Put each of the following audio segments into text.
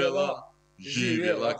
Živela, Živela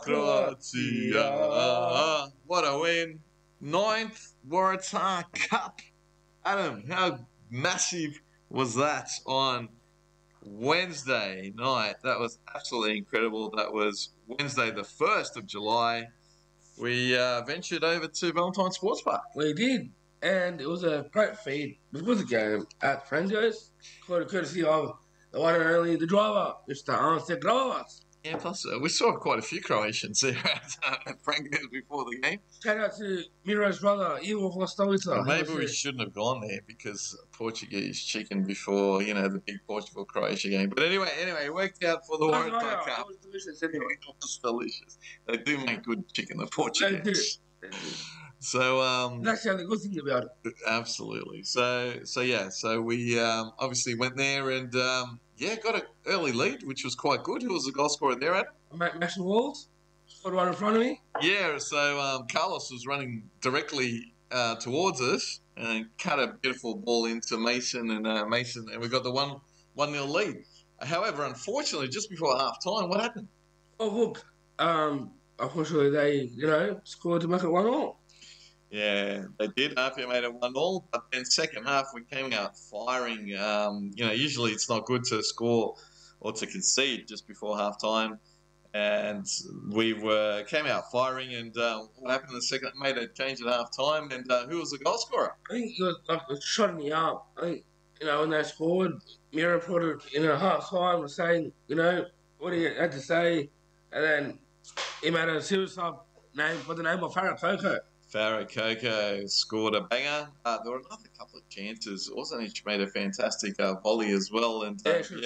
Croatia. What a win. 9th Waratah Cup. Adam, how massive was that on Wednesday night? That was absolutely incredible. That was Wednesday, the 1st of July. We ventured over to Valentine Sports Park. We did, and it was a great feed. It was a good game at Franco's, courtesy of the one and only the driver, Mr. Ante Gravas. Yeah, plus we saw quite a few Croatians there at Franco's before the game. Shout out to Miro's brother, Ivo Vlastovica. Maybe we shouldn't have gone there because Portuguese chicken before, the big Portugal-Croatia game. But anyway, it worked out for the Waratah Cup. It was delicious anyway. It was delicious. They do make good chicken, the Portuguese. They do. So That's the only good thing about it. Absolutely. So we obviously went there and got an early lead, which was quite good. Who was the goal scorer there, Adam? Mason Walls, scored right in front of me. Yeah. So Carlos was running directly towards us and cut a beautiful ball into Mason, and we got the 1-0 lead. However, unfortunately, just before half time, what happened? Oh look, unfortunately they scored to make it 1-1. Yeah, they did. Apia made it 1-0, but then second half we came out firing. Usually it's not good to score or to concede just before half time, and we came out firing. And what happened in the second? Made a change at half time, and who was the goal scorer? I think it was like a shot in the arm. I think when they scored, Mira put it in a half time, was saying what he had to say, and then he made a suicide name by the name of Farah Coco. Farah Coco scored a banger. There were another couple of chances, wasn't he? She made a fantastic volley as well. And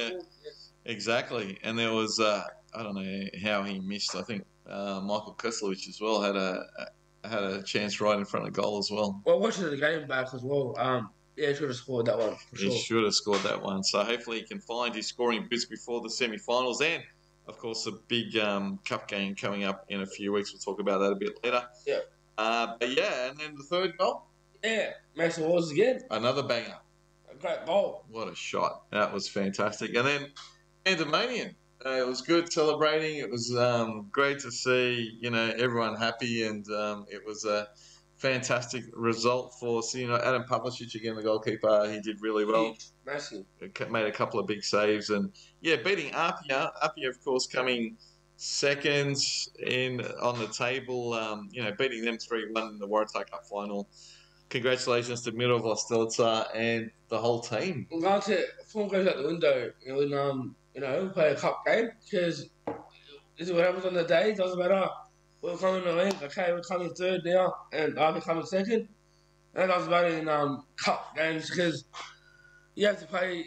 exactly. And there was I don't know how he missed. I think Michael Keslovich as well had a chance right in front of goal as well. Well, watching the game back as well. He should have scored that one. For sure. He should have scored that one. So hopefully he can find his scoring boots before the semi-finals. And of course, the big cup game coming up in a few weeks. We'll talk about that a bit later. Yeah. And then the third goal. Yeah, Mason Walls again. Another banger. A great goal. What a shot. That was fantastic. And then Pandemonium. It was good celebrating. It was great to see, everyone happy. And it was a fantastic result for Adam Pavlicic, again, the goalkeeper. He did really well. Massive. Made a couple of big saves. And, beating Apia. Apia, of course, coming second on the table, beating them 3-1 in the Waratah Cup final. Congratulations to Miro Vlastelica and the whole team. Well, that's it. Form goes out the window when play a cup game, because this is what happens on the day. It doesn't matter. We're coming to win. Okay, we're coming third now, and I'll be coming second. That doesn't matter in cup games, because you have to play.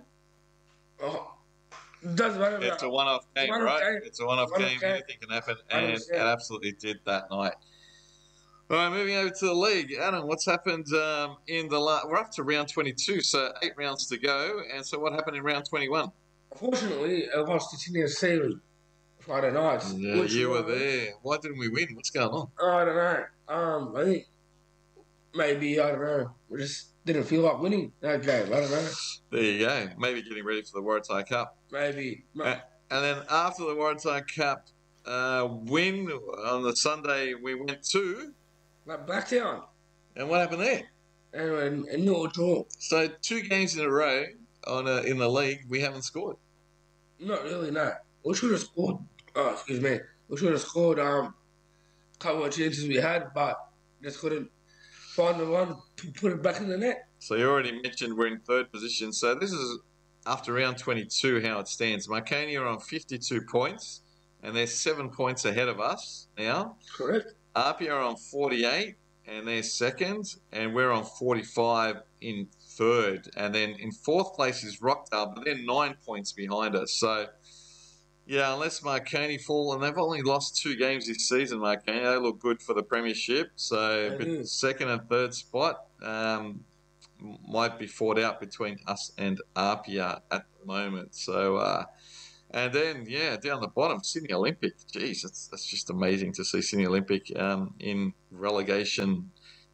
It doesn't matter. It's a one-off game, right? It's a one-off game. Anything can happen, and it absolutely did that night. All right, moving over to the league. Adam, what's happened in the we're up to round 22, so 8 rounds to go. And so what happened in round 21? Unfortunately, I lost to Sydney Sealy Friday night. Yeah, you were there. Why didn't we win? What's going on? I don't know. I think maybe, I don't know. We just didn't feel like winning that game. I don't know. There you go. Maybe getting ready for the Waratah Cup. Maybe. And then after the Waratah Cup win on the Sunday, we went to Blacktown. And what happened there? And no draw. So 2 games in a row in the league, we haven't scored. Not really, no. We should have scored. Oh, excuse me. We should have scored a couple of chances we had, but just couldn't find the one to put it back in the net. So you already mentioned we're in 3rd position. So this is after round 22 how it stands. Marconi are on 52 points, and they're 7 points ahead of us now. Correct. Apia are on 48, and they're second, and we're on 45 in 3rd. And then in 4th place is Rockdale, but they're 9 points behind us. So, yeah, unless Marconi fall, and they've only lost 2 games this season, Marconi, they look good for the premiership. So, but 2nd and 3rd spot might be fought out between us and Apia at the moment. So, and then, down the bottom, Sydney Olympic. Jeez, that's just amazing to see Sydney Olympic in relegation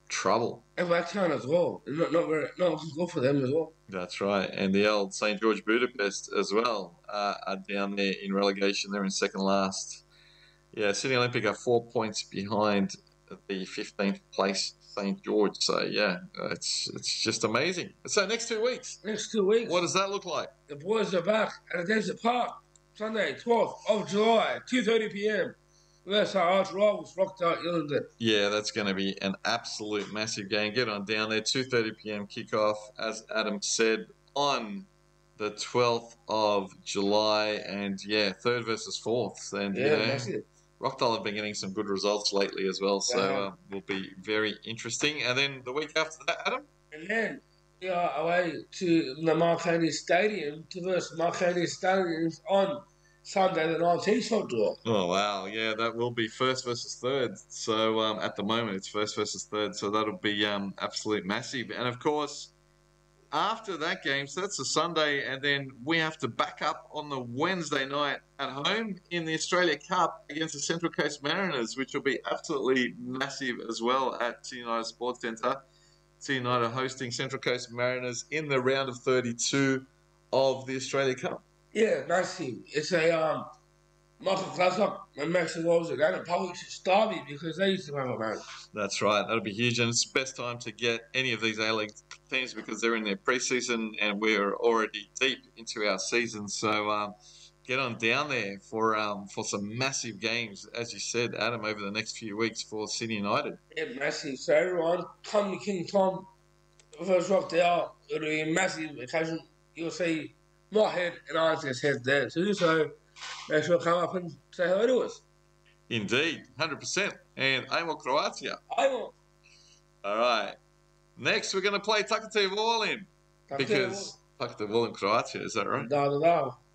trouble. And Blacktown as well. Not looking good for them as well. That's right. And the old St. George Budapest as well are down there in relegation. They're in second last. Yeah, Sydney Olympic are 4 points behind the 15th place St. George. So, yeah, it's just amazing. So, next 2 weeks. Next 2 weeks. What does that look like? The boys are back at the Desert Park. Sunday, 12th of July, 2:30 p.m. versus our arch rivals, Rockdale Illington. Yeah, that's going to be an absolute massive game. Get on down there, 2:30 p.m. kickoff, as Adam said, on the 12th of July. And, yeah, third versus fourth. And, Yeah, massive. Rockdale have been getting some good results lately as well, so will be very interesting. And then the week after that, Adam? And then we are away to the Marconi Stadium to versus Marconi Stadium on Sunday the 19th of July. Oh, wow. Yeah, that will be first versus third. So at the moment, it's first versus third, so that'll be absolute massive. And, of course, after that game, so that's a Sunday, and then we have to back up on the Wednesday night at home in the Australia Cup against the Central Coast Mariners, which will be absolutely massive as well at Sydney United Sports Centre. Sydney United hosting Central Coast Mariners in the round of 32 of the Australia Cup. Yeah, massive. It's a Michael Glasgow and Max Walls are going to publish Derby because they used to have a man. That's right. That'll be huge, and it's the best time to get any of these A-League teams because they're in their pre-season and we're already deep into our season. So get on down there for some massive games, as you said, Adam, over the next few weeks for Sydney United. Yeah, massive. So everyone, come to King Tom versus Rockdale. It'll be a massive occasion. You'll see my head and Isaac's head there too. So make sure to come up and say hello to us. Indeed, 100%. And Ajmo Croatia. Ajmo. All right. Next, we're going to play Takate Volin. Because Takate Volin Croatia, is that right? Da.